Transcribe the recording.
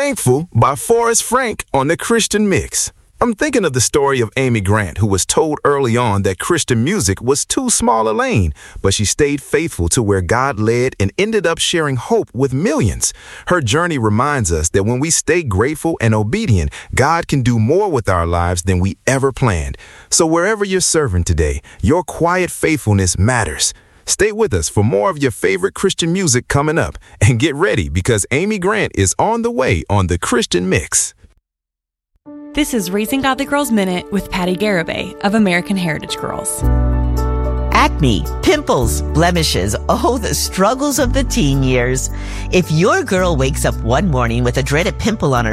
Thankful by Forrest Frank on the Christian Mix. I'm thinking of the story of Amy Grant, who was told early on that Christian music was too small a lane, but she stayed faithful to where God led and ended up sharing hope with millions. Her journey reminds us that when we stay grateful and obedient, God can do more with our lives than we ever planned. So wherever you're serving today, your quiet faithfulness matters. Stay with us for more of your favorite Christian music coming up. And get ready because Amy Grant is on the way on the Christian Mix. This is Raising Godly Girls Minute with Patty Garibay of American Heritage Girls. Acne, pimples, blemishes, oh, the struggles of the teen years. If your girl wakes up one morning with a dreaded pimple on her